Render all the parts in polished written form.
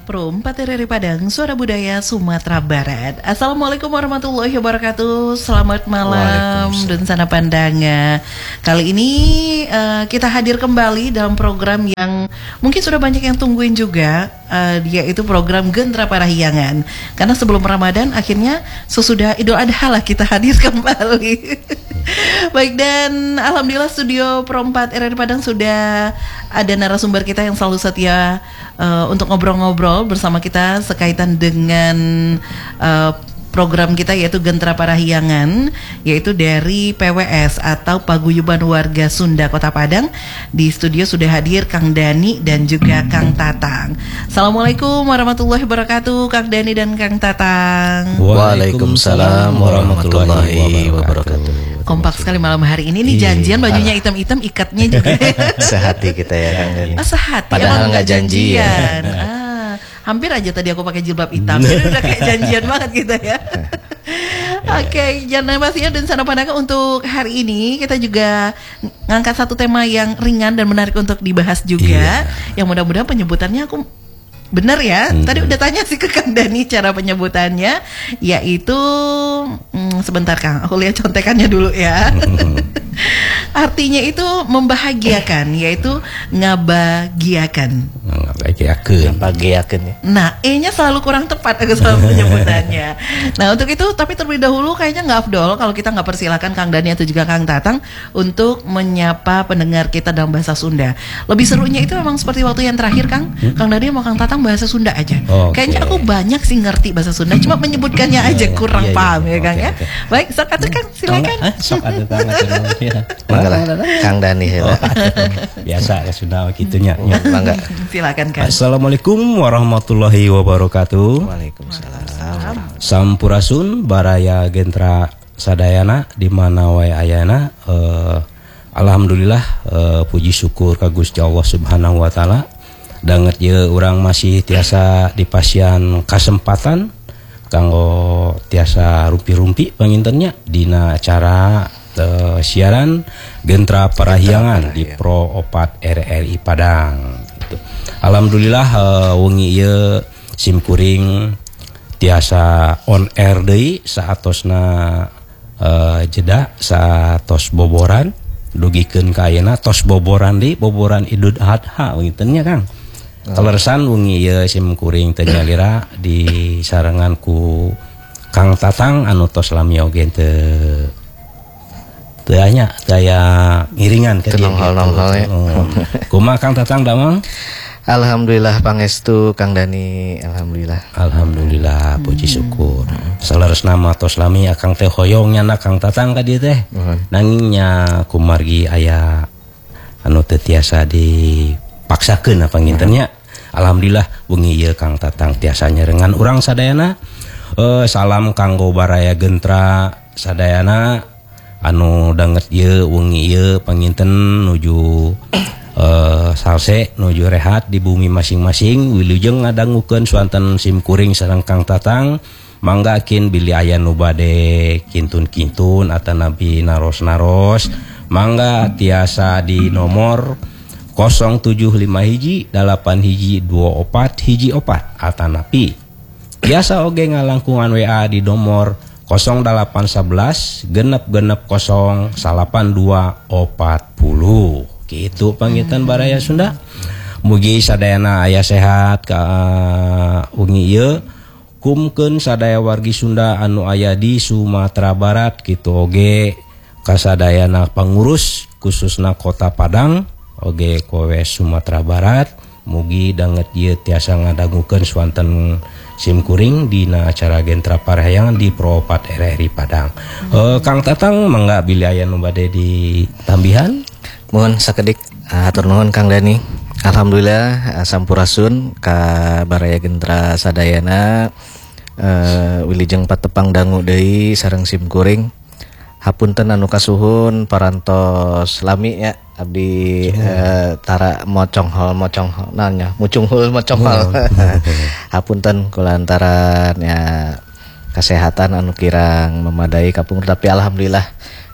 Pro 4 RRI Padang, Suara Budaya Sumatera Barat. Assalamualaikum warahmatullahi wabarakatuh. Selamat malam dan sana pandangan. Kali ini kita hadir kembali dalam program yang mungkin sudah banyak yang tungguin juga, yaitu program Gentra Parahyangan. Karena sebelum Ramadan, akhirnya sesudah Idul Adha lah kita hadir kembali. Baik, dan alhamdulillah studio Pro 4 RRI Padang sudah ada narasumber kita yang selalu setia untuk ngobrol-ngobrol bersama kita sekaitan dengan program kita, yaitu Gentra Parahyangan, yaitu dari PWS atau Paguyuban Warga Sunda Kota Padang. Di studio sudah hadir Kang Dani dan juga Kang Tatang. Assalamualaikum warahmatullahi wabarakatuh, Kang Dani dan Kang Tatang. Waalaikumsalam warahmatullahi wabarakatuh. Kompak sekali malam hari ini. Nih janjian bajunya hitam-hitam, ikatnya juga sehati kita ya Kang Dani. Sehati, padahal nggak janjian. Hampir aja tadi aku pakai jilbab hitam. Jadi udah kayak janjian banget kita ya. Oke, jangan pastinya dan sana pandangan untuk hari ini kita juga ngangkat satu tema yang ringan dan menarik untuk dibahas juga. Yang mudah-mudahan penyebutannya aku benar ya. Tadi udah tanya sih ke Kang Dani cara penyebutannya, yaitu sebentar Kang, aku lihat contekannya dulu ya. Artinya itu membahagiakan, yaitu ngabagiakan. Ngabagiakan ya. Nah, E-nya selalu kurang tepat aku selalu penyebutannya. Nah, untuk itu tapi terlebih dahulu kayaknya nggak afdol kalau kita nggak persilakan Kang Dani atau juga Kang Tatang untuk menyapa pendengar kita dalam bahasa Sunda. Lebih serunya itu memang seperti waktu yang terakhir Kang Dani mau Kang Tatang bahasa Sunda aja. Kayaknya aku banyak sih ngerti bahasa Sunda, cuma menyebutkannya aja kurang paham ya Kang ya. Baik, sok atuh Kang, silakan. Sok atuh Kang. Kang Dani biasa ya Sunda gitunya. Mangga. Silakan Kang. Assalamualaikum warahmatullahi wabarakatuh. Waalaikumsalam. Sampurasun baraya gentra sadayana di mana wae ayana. Alhamdulillah, puji syukur ka Gusti Allah Subhanahu wa taala. Danget ye urang masih tiasa dipasian kasempatan kanggo tiasa rumpi-rumpi pangintennya dina acara siaran Gentra Parahyangan di Pro 4 RRI Padang. Gitu. Alhamdulillah wengi ieu simkuring tiasa on air deui saatosna jeda satos boboran dugikeun ka ayeuna tos boboran deui, boboran Idul Adha winten nya Kang. Kaleresan wengi ieu simkuring teh nyalira di sarengan ku Kang Tatang anu tos lami oge teu tanya daya ngiringan ke nonghol ya. Kumaha Kang Tatang damang? Alhamdulillah pangestu Kang Dani, alhamdulillah puji syukur. Salaresna matos lami akang teh hoyong nyana Kang Tatang ka dieu teh. Nangingnya kumargi aya anu teu tiasa dipaksakeun apa ngintennya. Alhamdulillah wengi ieu Kang Tatang tiasa nyerengan urang sadayana. Salam kanggo baraya Gentra sadayana anu danget ieu wengi ieu panginten nuju salse nuju rehat di bumi masing-masing. Wilujeng ngadangukeun swanten simkuring sareng Kang Tatang manggakin bili aya nu bade kintun-kintun atanapi naros-naros mangga tiasa di nomor 075 hiji 8 hiji 24 hiji 4 atanapi tiasa oge ngalangkungan WA di nomor 0811 genep 0 82 40 gitu pangitan baraya Sunda. Mugi sadayana aya sehat ka wengi ieu kumkeun sadaya wargi Sunda anu aya di Sumatera Barat kitu oge kasadayana pangurus khususna Kota Padang oge KWS Sumatera Barat. Mugi danget ieu tiasa ngadangukeun swanten simkuring dina acara Gentra Parahyangan di Pro 4 RRI Padang. Kang Tatang mangga bilih aya nu bade ditambihan? Mohon sakedik atur nuhun Kang Dani. Alhamdulillah sampurasun ka baraya Gentra sadayana wilujeng patepang dangu deui sareng simkuring. Hapunten anu kasuhun parantos lami ya abdi tara moconghol nanya mucunghul moconghol. Hapunten kulantaran ya kesehatan anu kirang memadai kapung, tapi alhamdulillah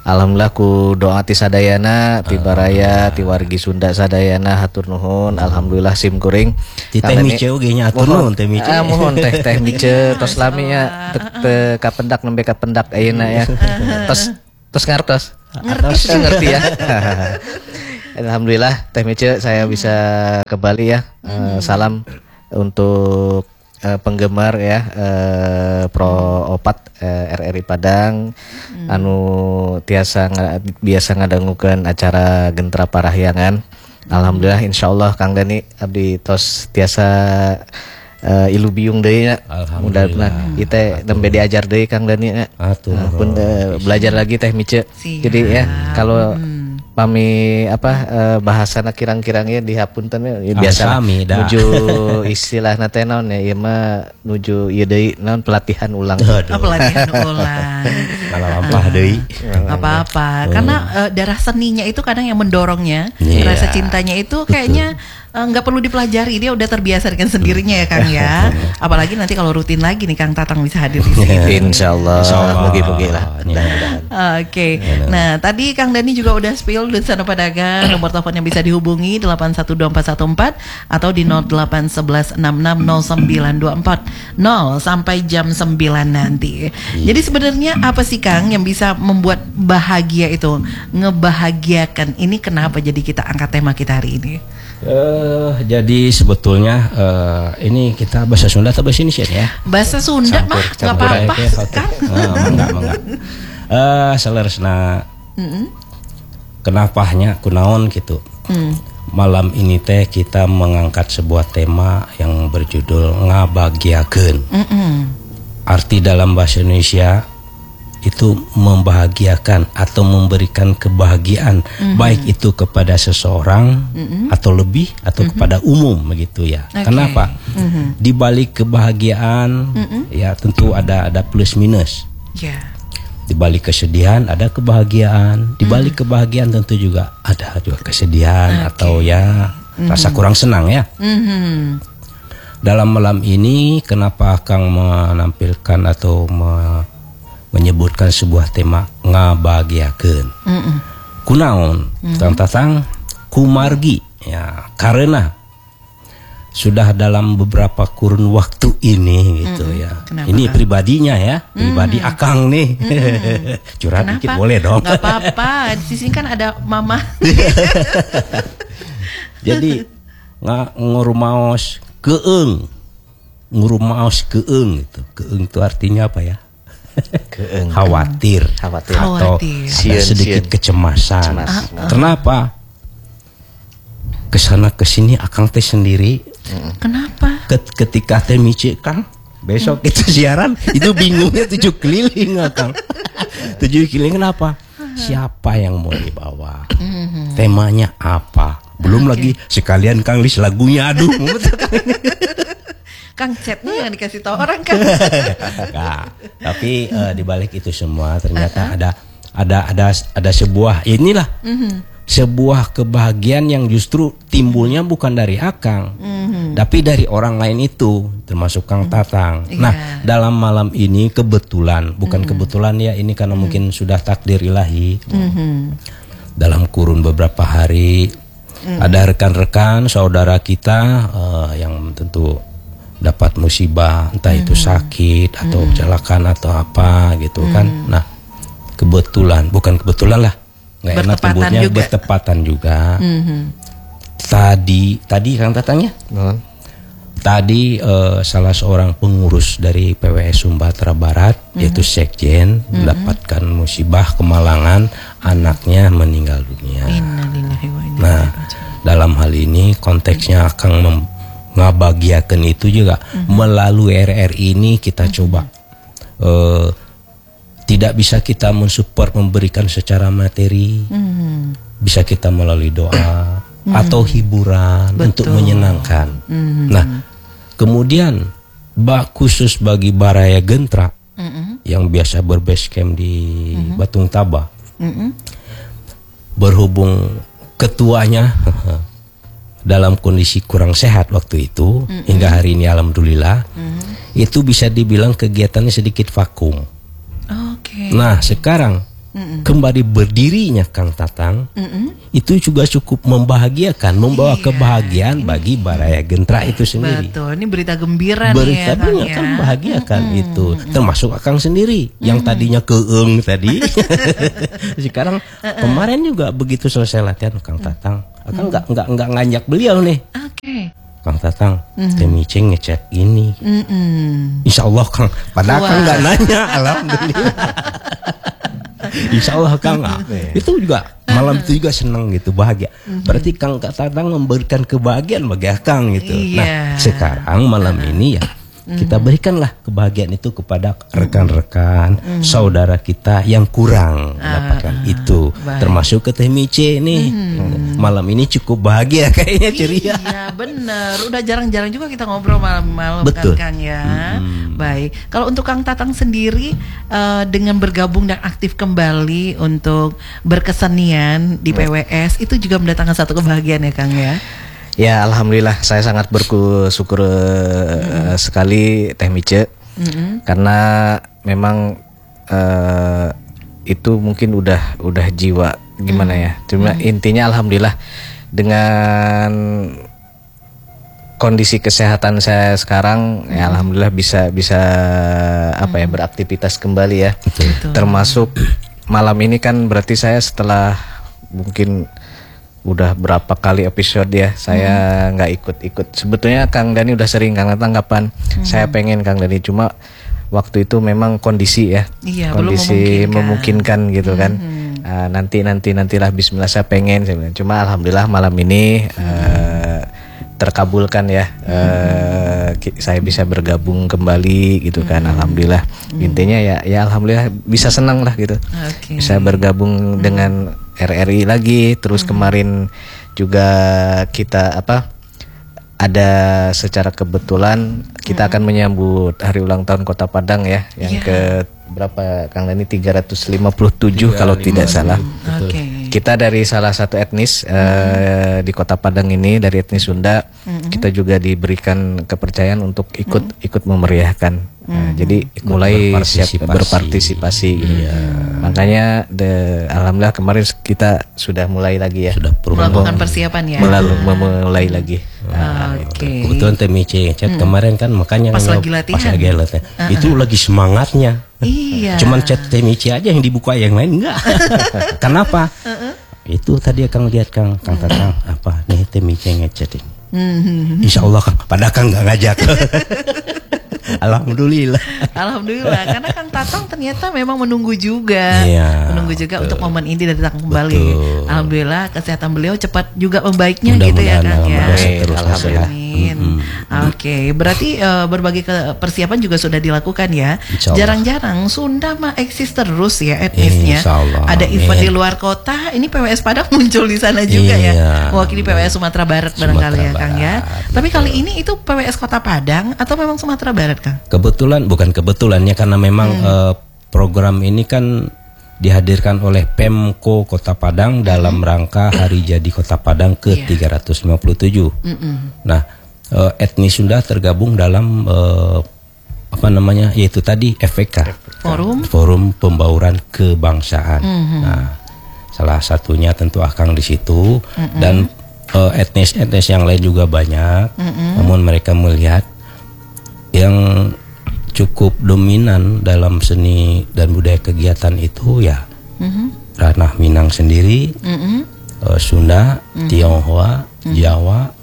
Alhamdulillah ku doa ti sadayana ti baraya ti wargi Sunda sadayana hatur nuhun. Alhamdulillah sim kuring Ti teh mice oge nya atur nuhun teh mice. Mohon teh mice tos lami ya teu kapendak nembe kapendak ayeuna ya. Tos ngartos. Ngerti ya. Alhamdulillah teh mice saya bisa kembali ya. Salam untuk penggemar ya Pro Opat RRI Padang anu biasa ngadangukeun acara Gentra Parahyangan. Alhamdulillah insyaallah Kang Dani abdi tos tiasa ilu biung deui nya. Mudah-mudahan kita nembe diajar deui Kang Dani nya. Pun belajar lagi teh mice. Jadi ya kalau pami bahasana kirang-kirangnya dihapunten ya biasa nuju istilahna teh naon ya ieu mah nuju ieu deui naon pelatihan ulang. Pelatihan ulang. Kalau lampah deui. Apa-apa karena darah seninya itu kadang yang mendorongnya, rasa cintanya itu kayaknya nggak perlu dipelajari, dia udah terbiasa dengan sendirinya ya Kang ya. Apalagi nanti kalau rutin lagi nih Kang Tatang bisa hadir di sini. Insyaallah. Mugi-mugi lah. Oke. Nah, tadi Kang Dani juga udah spill di sana Padagang, nomor telepon yang bisa dihubungi 812414 atau di 0811660924 0 sampai jam 9 nanti. Jadi sebenarnya apa sih Kang yang bisa membuat bahagia itu, ngebahagiakan ini, kenapa jadi kita angkat tema kita hari ini? Jadi sebetulnya ini kita bahasa Sunda atau bahasa Indonesia ya? Bahasa Sunda mah nggak apa-apa Kang. Mangga. Saleresna kenapanya kunaon gitu. Malam ini teh kita mengangkat sebuah tema yang berjudul ngabagiakeun. Arti dalam bahasa Indonesia itu membahagiakan atau memberikan kebahagiaan, baik itu kepada seseorang atau lebih atau kepada umum begitu ya. Kenapa? Di balik kebahagiaan ya tentu ada plus minus. Di balik kesedihan ada kebahagiaan, di balik kebahagiaan tentu juga ada kesedihan atau ya rasa kurang senang ya. Dalam malam ini kenapa Kang menampilkan atau menyebutkan sebuah tema ngabagiakeun. Kunaon? Kang Tatang kumargi ya, karena sudah dalam beberapa kurun waktu ini gitu ya. Kenapa, ini Kang? Pribadinya ya, pribadi Akang nih. Curhat dikit boleh dong. Gak apa-apa, di sini kan ada mama. Jadi ngurumaos keung gitu. Keung itu artinya apa ya? Khawatir atau ada sedikit kecemasan. Kenapa? Kesana kesini Akang teh sendiri. Kenapa? Ketika teh mice Kang besok itu siaran itu bingungnya 7 keliling Akang. 7 keliling kenapa? Siapa yang mau dibawa? Temanya apa? Belum lagi sekalian Kang list lagunya, aduh. Kang chatnya yang dikasih tahu orang kan. Nah, tapi di balik itu semua ternyata ada sebuah inilah sebuah kebahagiaan yang justru timbulnya bukan dari Akang, tapi dari orang lain itu, termasuk Kang Tatang. Nah, dalam malam ini kebetulan, bukan kebetulan ya, ini karena mungkin sudah takdir ilahi. Dalam kurun beberapa hari ada rekan-rekan saudara kita yang tentu dapat musibah, entah itu sakit atau kecelakaan atau apa gitu kan. Nah, kebetulan, bukan kebetulan lah, nggak enak nyebutnya, bertepatan juga. Tadi Kang Tatangnya, tadi salah seorang pengurus dari PWS Sumatera Barat, yaitu Sekjen, mendapatkan musibah kemalangan, anaknya meninggal dunia. Nah, dalam hal ini konteksnya Kang ngabagiakeun itu juga melalui RRI ini kita coba tidak bisa kita mensupport, memberikan secara materi, bisa kita melalui doa atau hiburan untuk menyenangkan. Nah, kemudian khusus bagi Baraya Gentra yang biasa berbase camp di Batung Taba, berhubung ketuanya dalam kondisi kurang sehat waktu itu, hingga hari ini alhamdulillah, itu bisa dibilang kegiatannya sedikit vakum. Nah, sekarang kembali berdirinya Kang Tatang itu juga cukup membahagiakan, membawa kebahagiaan bagi Baraya Gentra itu sendiri. Betul, ini berita gembira Berita nih ya Kang ya. kan bahagiakan itu, termasuk Akang sendiri yang tadinya keeng tadi. Sekarang kemarin juga begitu selesai latihan Kang Tatang, Akang nggak ngajak beliau nih. Oke. Kang Tatang, Temiceng ngechat ini. Insya Allah Kang, padahal Kang nggak nanya, alhamdulillah. Insya Allah Kang, itu juga malam itu juga senang gitu, bahagia. Berarti Kang Tatang memberikan kebahagiaan bagi Akang gitu. Nah sekarang malam ini ya kita berikanlah kebahagiaan itu kepada rekan-rekan, saudara kita yang kurang mendapatkan itu. Baik. Termasuk ke Teh Mice nih. Malam ini cukup bahagia kayaknya, ceria. Iya bener, udah jarang-jarang juga kita ngobrol malam-malam Betul. kan Kang ya. Baik, kalau untuk Kang Tatang sendiri dengan bergabung dan aktif kembali untuk berkesenian di PWS itu juga mendatangkan satu kebahagiaan ya Kang ya. Ya alhamdulillah saya sangat bersyukur sekali Teh Mice karena memang itu mungkin udah jiwa gimana ya. Cuma intinya alhamdulillah dengan kondisi kesehatan saya sekarang ya alhamdulillah bisa apa ya beraktivitas kembali ya. Betul. Termasuk malam ini kan berarti saya setelah mungkin udah berapa kali episode ya saya nggak ikut. Sebetulnya Kang Dani udah sering Kang tanggapan saya pengen Kang Dani, cuma waktu itu memang kondisi ya, Iya, kondisi belum memungkinkan gitu kan. Nantilah Bismillah saya pengen, cuma alhamdulillah malam ini terkabulkan ya. Saya bisa bergabung kembali gitu kan, alhamdulillah. Intinya ya alhamdulillah bisa senang lah gitu. Bisa bergabung dengan RRI lagi. Terus kemarin juga kita ada secara kebetulan kita akan menyambut hari ulang tahun Kota Padang ya, yang ke berapa Kang Dani 357 kalau tidak salah. Kita dari salah satu etnis di Kota Padang ini, dari etnis Sunda, kita juga diberikan kepercayaan untuk ikut memeriahkan. Jadi mulai siap berpartisipasi gitu. Makanya alhamdulillah kemarin kita sudah mulai lagi ya. Sudah melakukan persiapan ya. Mulai lagi. Kebetulan Teh Mice chat kemarin kan, makanya pas lagi latihan. Itu lagi semangatnya. Iya. Cuman chat Teh Mice aja yang dibuka, yang lain enggak. Kenapa? Itu tadi Kang lihat Kang Tatang apa nih Teh Mice ngechat ini. Insya Allah Kang, padahal Kang nggak ngajak. Alhamdulillah. Alhamdulillah, karena Kang Tatang ternyata memang menunggu juga, untuk momen ini datang kembali. Betul. Alhamdulillah kesehatan beliau cepat juga membaiknya gitu ya Kang ya. Alhamdulillah. Amin. Oke, berarti berbagai persiapan juga sudah dilakukan ya. Jarang-jarang Sunda mah eksis terus ya etnisnya. Ada event di luar kota, ini PWS Padang muncul di sana juga ya. Mewakili PWS Sumatera Barat barangkali ya Kang ya. Tapi kali ini itu PWS Kota Padang atau memang Sumatera Barat Kang? Bukan kebetulannya, karena memang program ini kan dihadirkan oleh Pemko Kota Padang dalam rangka Hari Jadi Kota Padang ke-357. Nah, etnis Sunda tergabung dalam yaitu tadi FPK, Forum Pembauran Kebangsaan. Nah, salah satunya tentu Akang di situ, dan etnis-etnis yang lain juga banyak. Namun mereka melihat yang cukup dominan dalam seni dan budaya kegiatan itu ya ranah Minang sendiri, Sunda, Tionghoa, Jawa,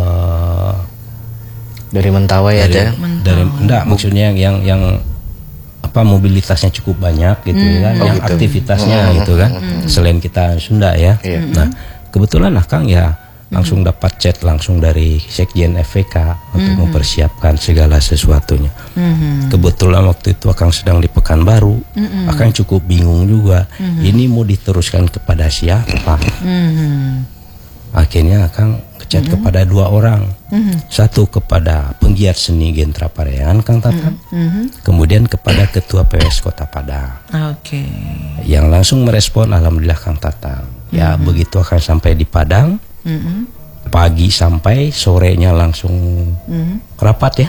dari Mentawai ada. Maksudnya yang mobilitasnya cukup banyak gitu kan, yang aktivitasnya gitu kan, selain kita Sunda ya. Nah, kebetulan Akang ya langsung dapat chat langsung dari Sekjen FPK untuk mempersiapkan segala sesuatunya. Kebetulan waktu itu Akang sedang di Pekanbaru. Akang cukup bingung juga. Ini mau diteruskan kepada siapa? Akhirnya Akang chat kepada dua orang. Satu kepada penggiat seni Gentra Parayangan Kang Tatang, kemudian kepada Ketua PWS Kota Padang. Yang langsung merespon alhamdulillah Kang Tatang. Ya begitu Akang sampai di Padang, pagi sampai sorenya langsung rapat ya.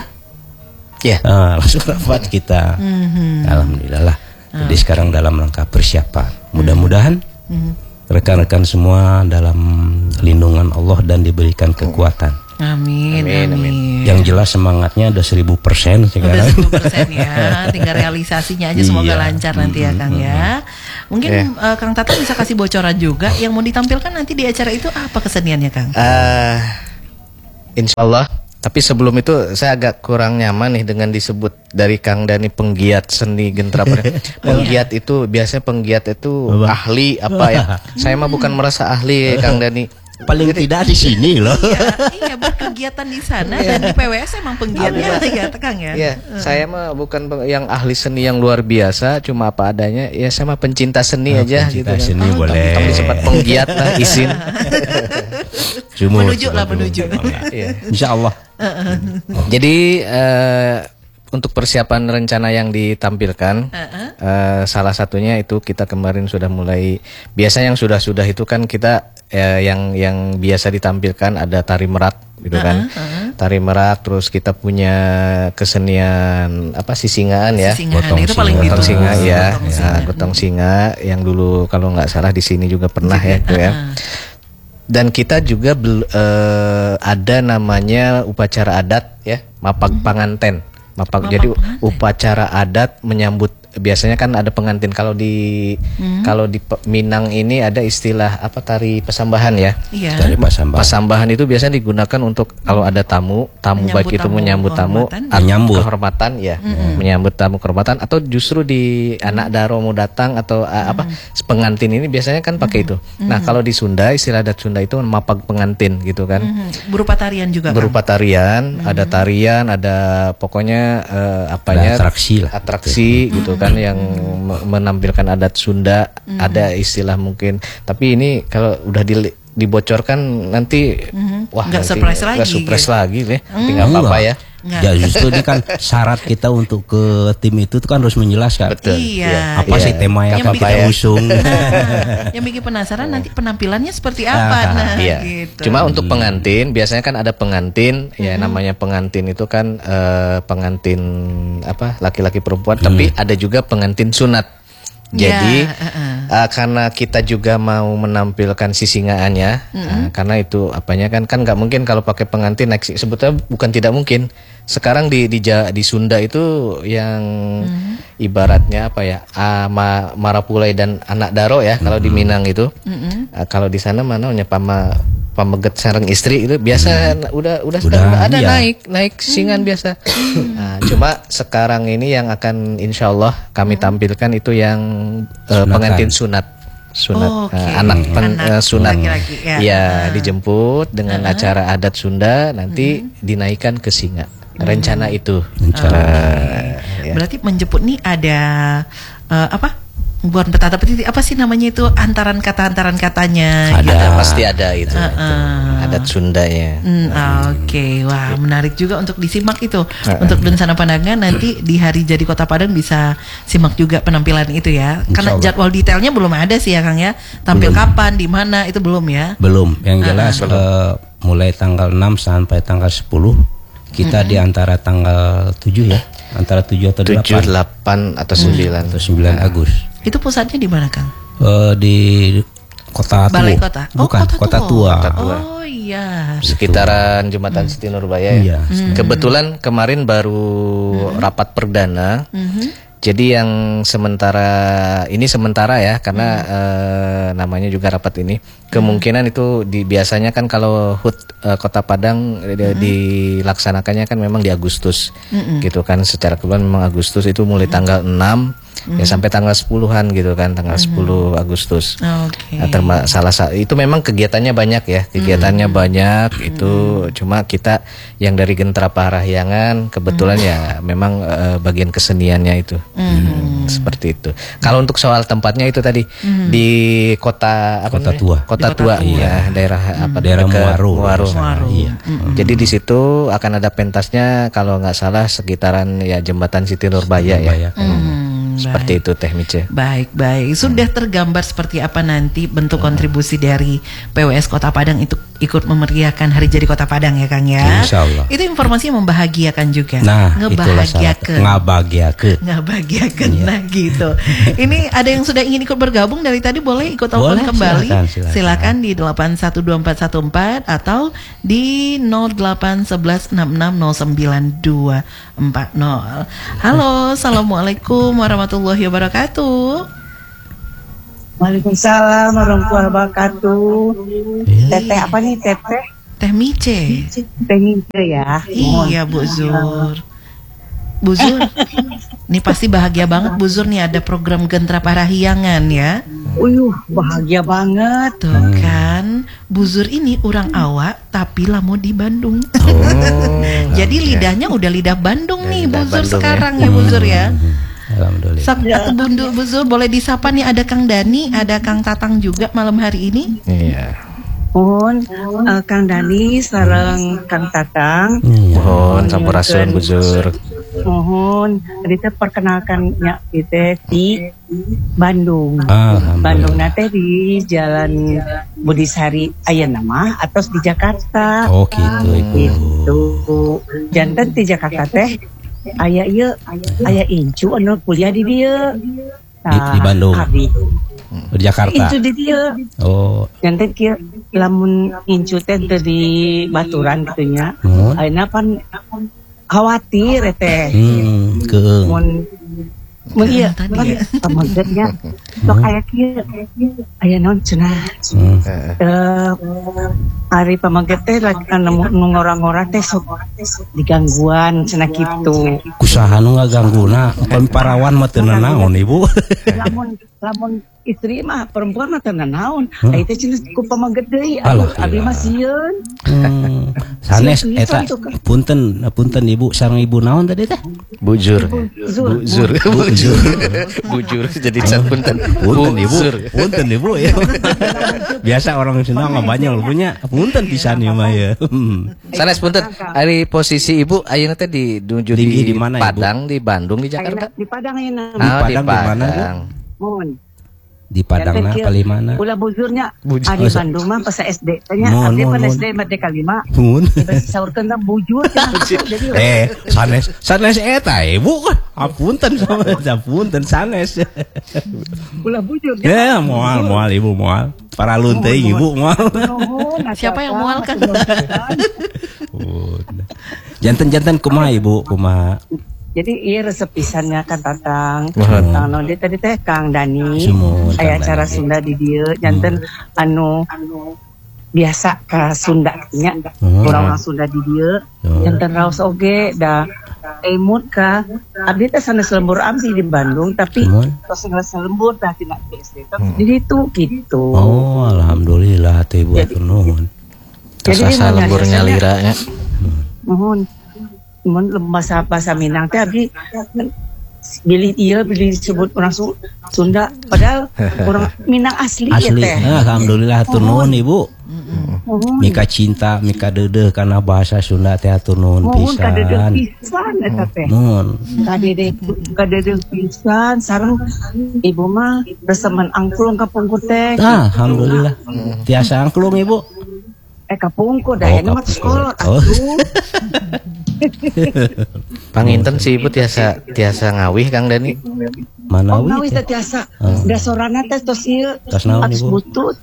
Langsung rapat kita. Alhamdulillah lah. Jadi sekarang dalam rangka persiapan Mudah-mudahan rekan-rekan semua dalam lindungan Allah dan diberikan kekuatan. Amin. Yang jelas semangatnya udah 1000% sekarang. Udah 1000% ya. Tinggal realisasinya aja semoga lancar nanti ya Kang ya. Mungkin Kang Tata bisa kasih bocoran juga yang mau ditampilkan nanti di acara itu apa keseniannya Kang? Insya Allah. Tapi sebelum itu saya agak kurang nyaman nih dengan disebut dari Kang Dani penggiat seni Gentra Padang. Penggiat itu biasanya penggiat itu ahli apa ya? Saya mah bukan merasa ahli Kang Dani. Paling tidak di sini loh. Iya berkegiatan di sana dan di PWS emang penggiatnya ya Kang ya. Iya, saya mah bukan yang ahli seni yang luar biasa, cuma apa adanya. Ya saya mah pencinta seni aja gitu kan. Seni boleh. Tapi sempat penggiat lah izin. Menuju. Insya Allah. Jadi untuk persiapan rencana yang ditampilkan, salah satunya itu kita kemarin sudah mulai. Biasa yang sudah itu kan kita yang biasa ditampilkan ada tari merak gitu kan. Tari merak, terus kita punya kesenian apa sisingaan ya. Gotong itu paling gotong singa ya. Gotong singa yang dulu kalau nggak salah di sini juga pernah ya itu ya. Dan kita juga ada namanya upacara adat ya, mapag panganten. Jadi upacara adat menyambut, biasanya kan ada pengantin. Kalau di Minang ini ada istilah apa, tari pesambahan ya. Iya. Tari Pesambahan itu biasanya digunakan untuk kalau ada tamu baik itu menyambut tamu, kehormatan ya, menyambut tamu kehormatan, atau justru di anak daro mau datang atau pengantin ini biasanya kan pakai itu. Nah, kalau di Sunda istilah adat Sunda itu mapag pengantin gitu kan. Berupa tarian juga. Berupa tarian, ada tarian, ada pokoknya apanya atraksi gitu kan yang menampilkan adat Sunda, ada istilah mungkin. Tapi ini kalau udah dibocorkan nanti wah nggak surprise lagi deh. Tinggal apa ya. Ya justru ini kan syarat kita untuk ke tim itu kan harus menjelaskan. Betul. Iya. Apa sih tema yang akan kita usung. Yang bikin penasaran nanti penampilannya seperti apa. Iya. Gitu. Cuma untuk pengantin biasanya kan ada pengantin ya, namanya pengantin itu kan pengantin apa, laki-laki perempuan, tapi ada juga pengantin sunat. Jadi karena kita juga mau menampilkan sisingaannya, karena itu apanya kan nggak mungkin kalau pakai pengantin naik. Sebetulnya bukan tidak mungkin. Sekarang di Sunda itu yang ibaratnya apa ya, Marapulai dan anak daro ya, kalau di Minang itu. Kalau di sana mana pameget sareng istri itu biasa udah ada naik singan biasa. Nah, cuma sekarang ini yang akan insya Allah kami tampilkan itu yang pengantin sunat. Anak sunat laki-laki, ya dijemput dengan acara adat Sunda, nanti dinaikkan ke singa. Rencana itu. Berarti menjemput nih ada apa? Bukan petata petiti, apa sih namanya itu, antaran katanya ada, gitu. Pasti ada itu adat Sundanya. Oke. Wah, menarik juga untuk disimak itu. Untuk Densana Pandangan nanti di hari jadi Kota Padang bisa simak juga penampilan itu ya. Karena jadwal detailnya belum ada sih ya Kang ya. Tampil kapan, di mana itu belum ya? Belum. Yang jelas mulai tanggal 6 sampai tanggal 10 kita di antara tanggal 7 ya. Antara 7 atau 8. 7, 8 atau 9 atau 9 Agustus. Itu pusatnya di mana Kang? Di Kota Tua. Balai Kota. Bukan, Kota Tua. Oh iya. Sekitaran Jembatan Siti Nurbaya ya. Kebetulan kemarin baru rapat perdana. Jadi yang sementara ya, karena namanya juga rapat ini, kemungkinan itu biasanya kan kalau HUT Kota Padang dilaksanakannya kan memang di Agustus, gitu kan. Secara kebetulan memang Agustus itu mulai tanggal 6 ya sampai tanggal 10-an gitu kan, tanggal 10 Agustus. Nah, salah itu memang kegiatannya banyak ya, banyak itu. Cuma kita yang dari Gentra Parahyangan kebetulan ya memang bagian keseniannya itu. Seperti itu. Kalau untuk soal tempatnya itu tadi di Kota Tua. Kota Tua ya, daerah Muaro. Iya. Jadi di situ akan ada pentasnya kalau nggak salah sekitaran ya Jembatan Siti Nurbaya ya. Seperti itu Teh Mice. Baik. Sudah tergambar seperti apa nanti bentuk kontribusi dari PWS Kota Padang itu ikut memeriahkan Hari Jadi Kota Padang ya Kang ya. Insya Allah. Itu informasi yang membahagiakan juga. Nah, ngebahagiakan. Ngabagiakeun. Nah gitu. Ini ada yang sudah ingin ikut bergabung dari tadi, boleh ikut telepon kembali. Silakan di 812414 atau di 0811660920. Halo, assalamualaikum warahmatullahi wabarakatuh. Waalaikumsalam warahmatullahi wabarakatuh. Teteh apa nih teteh? Teh Mice. Teh Mice ya. Iya Bu Zur. Bu Zur, ini pasti bahagia banget Bu Zur nih ada program Gentra Parahyangan ya. Bahagia banget. Tuh kan, Bu Zur ini orang awak tapi lamu di Bandung. Jadi lidahnya udah lidah Bandung nih Bu Zur sekarang ya Bu Zur ya. Alhamdulillah. Bu Zur boleh disapa nih, ada Kang Dani, ada Kang Tatang juga malam hari ini. Iya. Kang Dani sareng Kang Tatang. Mohon sampurasun Bu Zur. Mohon kita perkenalkannya kita di Bandung. Alhamdulillah. Bandung nate di Jalan Budisari Ayeuna mah atau di Jakarta. Oh gitu Ibu. Gitu. Janten di Jakarta teh aya Incu anu kuliah di dieu. Di Bandung. Abi. Di Jakarta. Incu di dieu. Oh. Janten kieu lamun Incu teh di Baturan gitu nya. Ayeuna pan khawatir teh. Keung. Mun ieu pamagenya sok aya kieu aya naon cenah. Ari pamaget teh anu ngora-ngora teh sok digangguan cenah kitu. Kusaha nu ngagangguna parawan mah teu naon Ibu. Lamun istri mah perempuan mah teu naon. Ai teh cenah ku pamaget deui. Abi mah sieun. Sanes eta punten Ibu sareng Ibu naon tadi teh? Bujur jadi punten Ibu ya. Biasa orang Sunda ngabanyol punya punten pisan ieu mah ya. Sanes punten. Ari posisi Ibu ayeuna teh di mana, Padang, di Bandung, di Jakarta. Di Padang ayeuna. Di Padang. Di Padangna paling mana? Ulah bujurnya di Bandung mah pas SD tanya abdi pas SD Merdeka 5. Mun. Saurkeun teh bujur teh. Sanes eta Ibu. Apunten sanes. Ulah bujur. Ya moal Ibu moal. Para lunteuing Ibu moal. Siapa yang mual kan? Janten kumaha Ibu kumaha? Jadi iya resep pisannya Kang Tatang. Nah, dia tadi teh Kang Dani. Aya acara Sunda di dieu janten anu biasa ka Sunda nya. Urang Sunda di dieu. Janten raos oge da emut ka abdi teh sanes lembur abdi di Bandung tapi tos ngeles lembur tah tina PSD. Jadi itu gitu. Oh, alhamdulillah teh Ibu atur nuhun. Jadi lemburnya lira nya. Mohon bahasa Minang teh abdi bili disebut orang Sunda padahal orang Minang asli ya teh. Alhamdulillah hatur nuhun Ibu. Mika cinta, mika deudeuh kana bahasa Sunda teh hatur nuhun pisan. Ka deudeuh pisan eta teh. Ka deudeuh pisan sareng Ibu mah resemen angklung ka pungkur teh. Alhamdulillah. Tiasa angklung Ibu. Kapungkur da aya mah sekolah atuh. Panginten si Ibu tiasa ngawih Kang Dani. Mana ngawih teh tiasa. Da sorana teh tos ieu. Tos naon Ibu? Butut.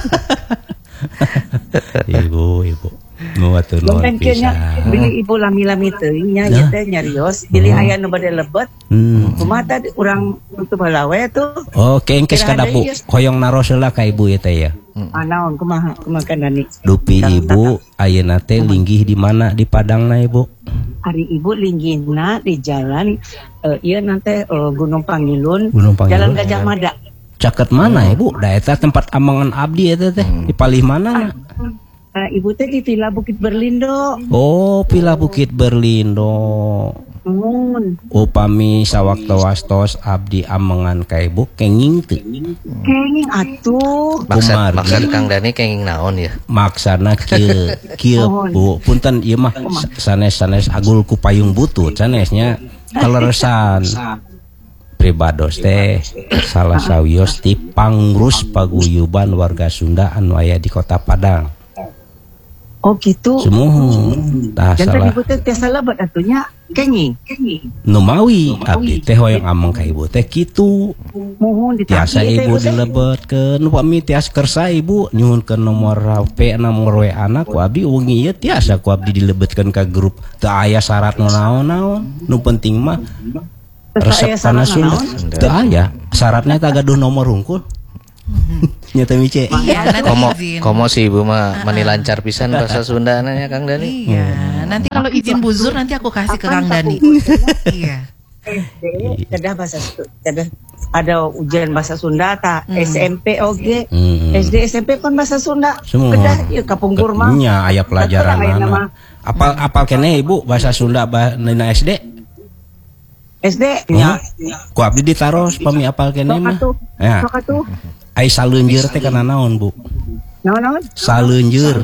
Ibu. Nu atuh nuhun pisan. Beli Ibu lami-lami teuing nya ieu teh nyarios. Bili aya nu bade lebet. Kumaha teh urang untuk balawe tuh. Oh, kengkes kadapu. Hoyong naros heula ka Ibu ieu teh ya. Naon kumaha Kang Dani? Dupi Ibu ayeuna teh linggih di mana di Padangna Ibu? Ari Ibu linggihna di jalan ieu nanti Gunung Pangilun. Jalan Gajah Mada. Caket mana Ibu? Da eta tempat amangan abdi eta teh. Di palih mana? Ibu teh di Villa Bukit Berlindo. Oh, Villa Bukit Berlindo. Upami sawaktu-wastos abdi amangan ka Ibu kenging teu? Kenging atuh. Maksud Kang Dani kenging naon ya? Maksana kieu Bu. Punten ieu mah sanes agul ku payung butut sanesnya kaleresan. pribados teh salah sawios ti pangrus paguyuban warga Sunda anu aya di Kota Padang. Oh gitu. Semuhun tah Dan salah tadi ibu teh tiasa lebat atunya kengi. nu mawi abdi teh hoyong among ka ibu teh kitu. Muhun Tiasa ditagi ibu dilebetkeun upami tiasa kersa ibu nyuhunkeun nomor HP nomor WA anak ku abdi wengi ieu tiasa ku abdi dilebetkeun ka grup teu aya syarat naon-naon. Nu penting mah resep tanah Sunda. Teu aya syaratnya tak gaduh nomor hungkul. Nyata mice. Iya, nanti izin. Komo si ibu mah mani lancar pisan bahasa Sunda nanya Kang Dani. Iya, nanti kalau izin buzur nanti aku kasih ke Kang Dani. Iya. Ada bahasa ada ujian bahasa Sunda ta SMP oge. SD SMP pun bahasa Sunda. Semua. Kedah ieu kapungkur mah. Nya aya pelajaran mana. Apal keneh ibu bahasa Sunda dina SD? SD nya. Ku abdi ditaros pami apal keneh mah. Ya. Sok atuh. Ai saleunjeur teh kana naon, Bu? Naon? Saleunjeur.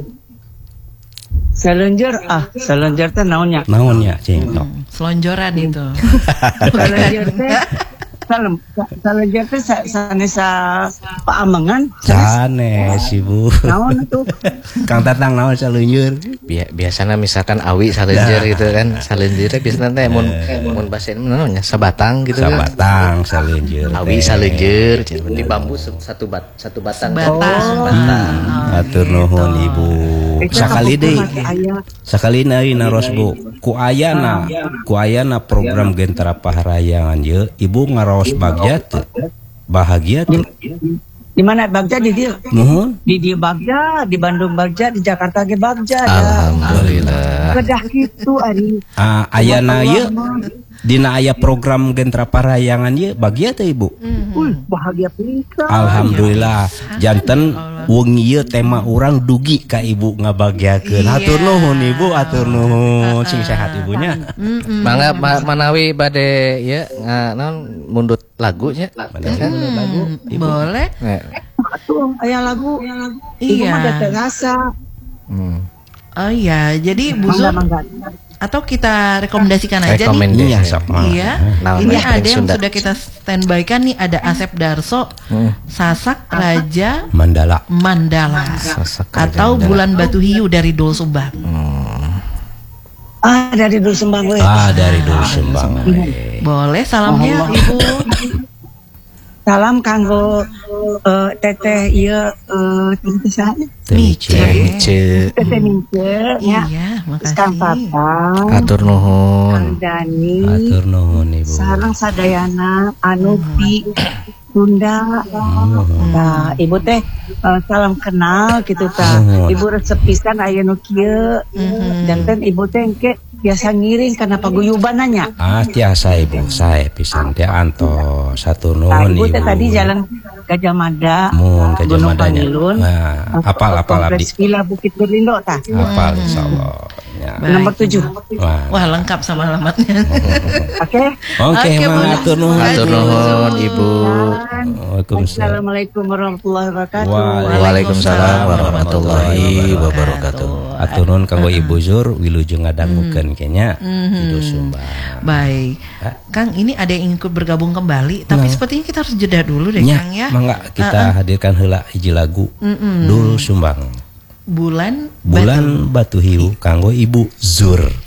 Selonjor teh naonnya? Naonnya, Cing? Selonjoran itu. Selonjor teh Salonjor teh sanesa paamengan. Sanes Ibu. Naon tuh? Kang Tatang naon salunjeur? Biasana misalkan awi salunjeur gitu kan. Salunjeur biasana teh mun bahasa naonnya sabatang gitu kan. Sabatang salunjeur. Awi salunjeur di bambu satu batang. Batang. Atur nuhun Ibu. Sakali deui. Sakali na naros Bu. Ku ayana program Gentara Paharayangan ye Ibu ngaros bagja teu? Bahagia teu? Di mana Bagja di dia? Nuhun. Di dia Bagja, di Bandung Bagja, di Jakarta ge Bagja. Alhamdulillah. Kedah gitu ari. Ayana ye dina aya program Gentara Paharayangan ye bahagia teh Ibu? Bahagia pisan. Alhamdulillah. Janten wengi ieu tema urang dugi ka Ibu ngabagiakeun. Hatur nuhun Ibu, hatur nuhun. Sing sehat ibunya. Mangga manawi bade ya naon mundut lagu nya. Lagu. Boleh? Atuh aya lagu. Iya. Ibu mah da terasa. Oh iya, jadi Bu Zul atau kita rekomendasikan aja nih. Iya, sok mah. Iya. Ini ada yang sudah kita standby kan nih, ada Asep Darso, Sasak Raja Mandala. Sasak Raja atau Mandala. Bulan Batu Hiu dari Dul Sumbang. Dari Dul Sumbang we. Dari Dul Sumbang. Boleh salamnya Ibu. Salam kanggo teteh ieu teteh saha? Mice. Teteh Mice ya. Iya, Kang makasih. Tatang, Atur nuhun. Kang Dani, Atur nuhun Ibu. sareng sadayana anu di Sunda. Nah, Ibu teh salam kenal gitu ta. Ibu resep pisan aya nu kieu. Janten Ibu teh engke biasa ngiring kana paguyubananya. Tiasa Ibu, sae pisan teh antos satu Nah, nuhun Ibu Ibu. teh tadi jalan Gajah Mada, Mun Gajah Gunung Madanya. Panilun, Apal abdi. Kompleks Villa Bukit Berlindo tah. Apal insyaallah. Ya. Baik. Nomor 7. Wah, lengkap sama alamatnya. Oke. Oke, boleh. atur nuhun. Atur nuhun Ibu. Waalaikumsalam. Assalamualaikum warahmatullahi wabarakatuh. Waalaikumsalam warahmatullahi wabarakatuh. Atur nuhun kanggo Ibu Zur wilujeng ngadangukeun kenya di Dul Sumbang. Baik. Kang, ini ada yang ikut bergabung kembali, tapi sepertinya kita harus jeda dulu deh, Nya, Kang ya. mangga kita hadirkan heula hiji lagu Dul Sumbang. Bulan Batu Hiu kanggo Ibu Zur.